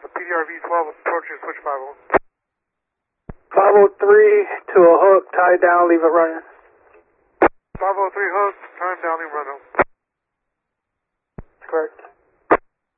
Delta PDR V12 approaching switch 50. 503 to a hook, tie down, leave it running. 503 hook, time down, leave running. Correct.